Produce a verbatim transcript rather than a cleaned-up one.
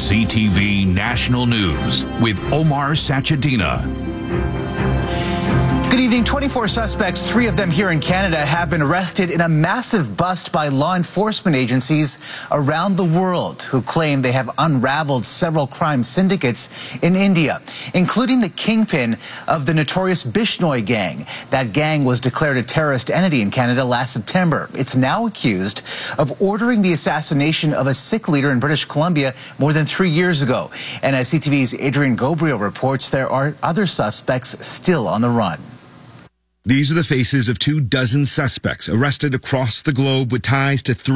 C T V National News with Omar Sachedina. Good evening. twenty-four suspects, three of them here in Canada, have been arrested in a massive bust by law enforcement agencies around the world who claim they have unraveled several crime syndicates in India, including the kingpin of the notorious Bishnoi gang. That gang was declared a terrorist entity in Canada last September. It's now accused of ordering the assassination of a Sikh leader in British Columbia more than three years ago. And as C T V's Adrian Gobriel reports, there are other suspects still on the run. These are the faces of two dozen suspects arrested across the globe with ties to three